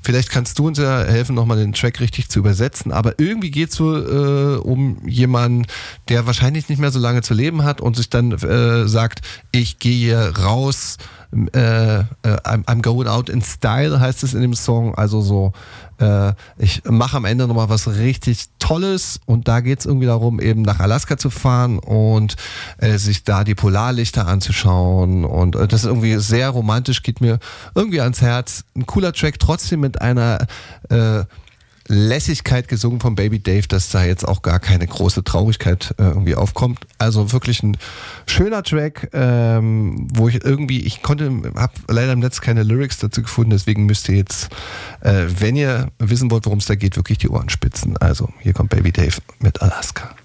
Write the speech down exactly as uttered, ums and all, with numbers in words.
Vielleicht kannst du uns ja helfen, nochmal den Track richtig zu übersetzen, aber irgendwie geht es so äh, um jemanden, der wahrscheinlich nicht mehr so lange zu leben hat und sich dann äh, sagt, ich gehe raus, äh, äh, I'm, I'm going out in style, heißt es in dem Song, also so, äh, ich mache am Ende nochmal was richtig Tolles und da geht es irgendwie darum, eben nach Alaska zu fahren und äh, sich da die Polarlichter anzuschauen und äh, das ist irgendwie sehr romantisch, geht mir irgendwie ans Herz. Ein cooler Track, trotzdem mit einer äh, Lässigkeit gesungen von Baby Dave, dass da jetzt auch gar keine große Traurigkeit äh, irgendwie aufkommt. Also wirklich ein schöner Track, ähm, wo ich irgendwie, ich konnte, habe leider im Netz keine Lyrics dazu gefunden, deswegen müsst ihr jetzt, äh, wenn ihr wissen wollt, worum es da geht, wirklich die Ohren spitzen. Also hier kommt Baby Dave mit Alaska.